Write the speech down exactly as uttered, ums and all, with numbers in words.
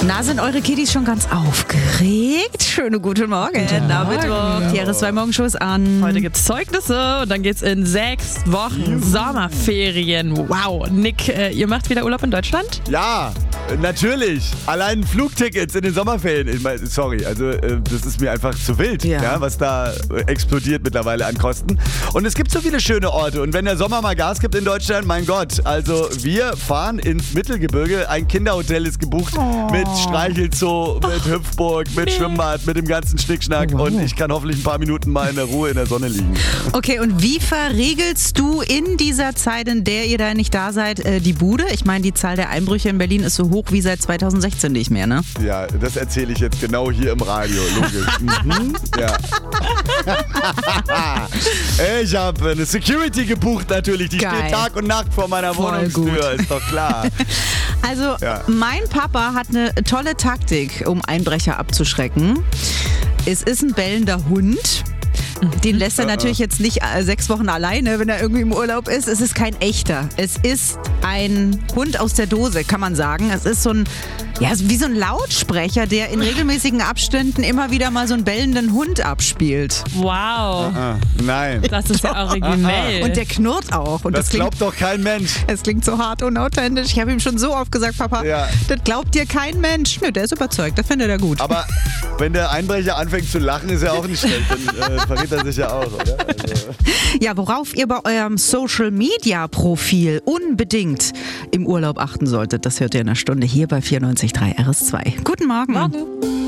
Na, sind eure Kiddies schon ganz aufgeregt? Schönen guten Morgen. Na, Mittwoch. Die R S zwei Morgenshow ist an. Heute gibt's Zeugnisse und dann geht's in sechs Wochen Sommerferien. Wow. Nick, äh, ihr macht wieder Urlaub in Deutschland? Ja, natürlich. Allein Flugtickets in den Sommerferien. Ich mein, sorry, also äh, das ist mir einfach zu wild, Ja. ja, was da äh, explodiert mittlerweile an Kosten. Und es gibt so viele schöne Orte. Und wenn der Sommer mal Gas gibt in Deutschland, mein Gott. Also wir fahren ins Mittelgebirge. Ein Kinderhotel ist gebucht mit Streichelzoo, mit Hüpfburg, mit Schwimmbad, mit dem ganzen Schnickschnack. Oh, wow. Und ich kann hoffentlich ein paar Minuten mal in der Ruhe in der Sonne liegen. Okay, und wie verriegelst du in dieser Zeit, in der ihr da nicht da seid, äh, die Bude? Ich meine, die Zahl der Einbrüche in Berlin ist so hoch wie seit zweitausendsechzehn nicht mehr, ne? Ja, das erzähle ich jetzt genau hier im Radio, logisch. Mhm, ja. Ich habe eine Security gebucht natürlich, die Geil. steht Tag und Nacht vor meiner Voll Wohnungstür, ist doch klar. Also, Ja. mein Papa hat eine tolle Taktik, um Einbrecher abzuschrecken. Es ist ein bellender Hund. Den lässt er natürlich jetzt nicht äh, sechs Wochen alleine, wenn er irgendwie im Urlaub ist. Es ist kein echter. Es ist ein Hund aus der Dose, kann man sagen. Es ist so ein, ja, wie so ein Lautsprecher, der in regelmäßigen Abständen immer wieder mal so einen bellenden Hund abspielt. Wow. Ah, nein, Das ist ja originell. Und der knurrt auch. Und das, das klingt, glaubt doch kein Mensch. es klingt so hart und authentisch. Ich habe ihm schon so oft gesagt, Papa, Ja. das glaubt dir kein Mensch. Nö, der ist überzeugt, das findet er gut. Aber wenn der Einbrecher anfängt zu lachen, ist ja auch nicht schlecht. Dann äh, verrät er sich ja auch, oder? Also. Ja, worauf ihr bei eurem Social-Media-Profil unbedingt im Urlaub achten solltet, das hört ihr in einer Stunde hier bei vierundneunzig Komma drei R S zwei. Guten Morgen. Morgen.